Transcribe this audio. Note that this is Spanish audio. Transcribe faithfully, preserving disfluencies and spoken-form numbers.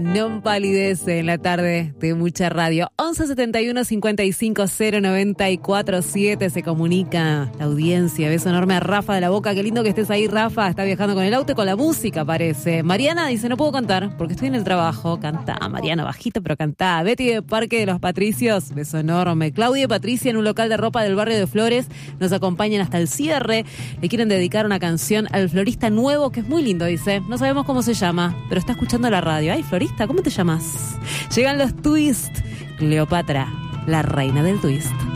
No palidece en la tarde de mucha radio. once setenta y uno cincuenta y cinco cero noventa y cuatro siete se comunica la audiencia. Beso enorme a Rafa de la Boca. Qué lindo que estés ahí, Rafa. Está viajando con el auto y con la música, parece. Mariana dice, no puedo cantar porque estoy en el trabajo. Cantá, Mariana, bajito, pero cantá. Betty de Parque de los Patricios. Beso enorme. Claudia y Patricia en un local de ropa del barrio de Flores nos acompañan hasta el cierre. Le quieren dedicar una canción al florista nuevo, que es muy lindo, dice. No sabemos cómo se llama, pero está escuchando la radio. Ay, florista, ¿cómo te llamas? Llegan los twists. Cleopatra, la reina del twist.